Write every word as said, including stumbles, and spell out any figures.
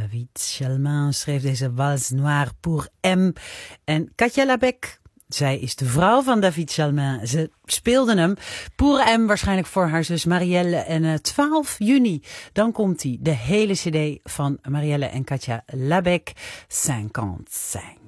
David Chalmin schreef deze Valse Noire pour M. En Katia Labec, zij is de vrouw van David Chalmin. Ze speelden hem pour M waarschijnlijk voor haar zus Marielle. En uh, twaalf juni, dan komt hij, de hele cd van Marielle en Katia Labec, vijfenvijftig.